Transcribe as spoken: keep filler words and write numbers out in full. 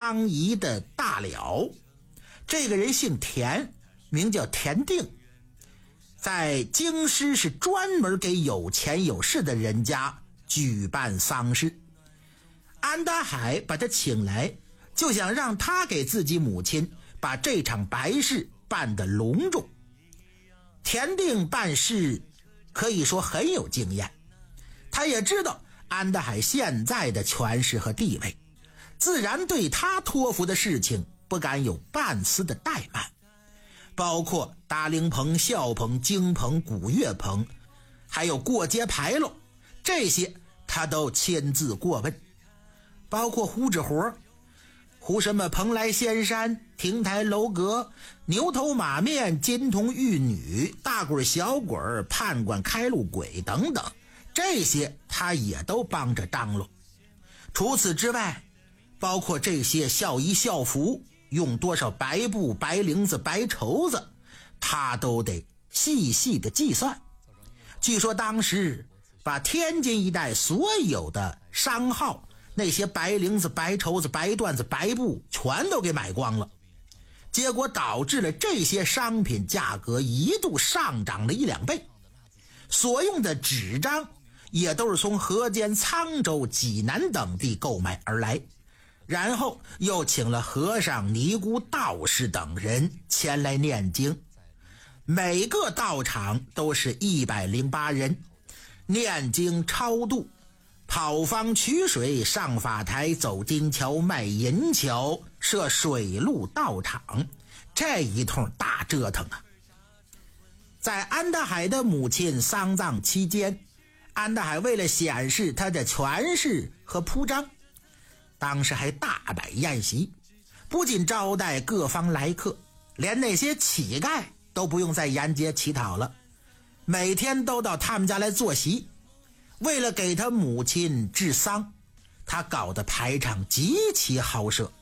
张仪的大了。这个人姓田，名叫田定，在京师是专门给有钱有势的人家举办丧事。安德海把他请来，就想让他给自己母亲把这场白事办得隆重。田定办事可以说很有经验，他也知道安德海现在的权势和地位，自然对他托付的事情不敢有半丝的怠慢，包括大灵棚、孝棚、京棚、古月棚，还有过街牌楼，这些他都亲自过问。包括胡纸活，胡什么蓬莱仙山、亭台楼阁、牛头马面、金童玉女、大鬼小鬼、判官开路鬼等等，这些他也都帮着张罗。除此之外，包括这些孝衣孝服用多少白布、白绫子、白绸子，他都得细细的计算。据说当时把天津一带所有的商号那些白绫子、白绸子、白缎子、白布全都给买光了，结果导致了这些商品价格一度上涨了一两倍。所用的纸张也都是从河间、沧州、济南等地购买而来，然后又请了和尚、尼姑、道士等人前来念经，每个道场都是一百零八人，念经超度，跑方取水，上法台，走金桥，卖银桥，设水陆道场，这一通大折腾啊！在安德海的母亲丧葬期间，安德海为了显示他的权势和铺张，当时还大摆宴席，不仅招待各方来客，连那些乞丐都不用再沿街乞讨了，每天都到他们家来坐席。为了给他母亲治丧，他搞的排场极其豪奢，